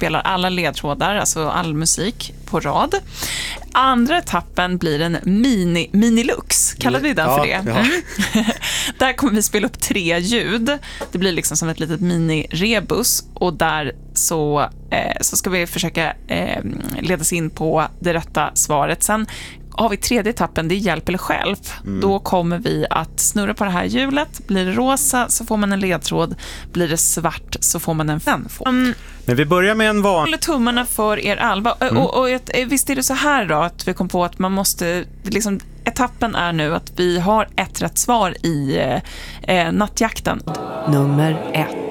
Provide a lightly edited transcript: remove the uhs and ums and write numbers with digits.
spelar alla ledtrådar, alltså all musik på rad. Andra etappen blir en minilux. Kallar vi den för det? Ja. Där kommer vi spela upp 3 ljud. Det blir liksom som ett litet mini-rebus. Och där så ska vi försöka ledas in på det rätta svaret. Sen har vi tredje etappen, det är hjälp eller hjälp. Då kommer vi att snurra på det här hjulet. Blir det rosa så får man en ledtråd. Blir det svart så får man en fem. Men vi börjar med en Håller tummarna för er Alva. Och visst är det så här då att vi kom på att man måste liksom, etappen är nu att vi har ett rätt svar i nattjakten. Nummer 1.